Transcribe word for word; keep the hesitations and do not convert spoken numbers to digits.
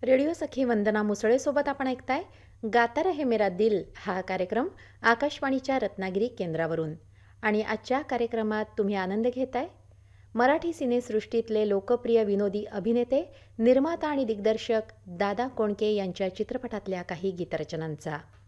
Radio सखी वंदना मुसळेसोबत आपण ऐकताय गाता रहे मेरा दिल हा कार्यक्रम आकाशवाणीच्या रत्नागिरी केंद्रावरून. आणि आजच्या कार्यक्रमात तुम्ही आनंद घेताय मराठी सिनेसृष्टीतले लोकप्रिय विनोदी अभिनेते, निर्माता आणि दिग्दर्शक दादा कोंडके यांच्या चित्रपटातल्या काही गीतरचनांचा.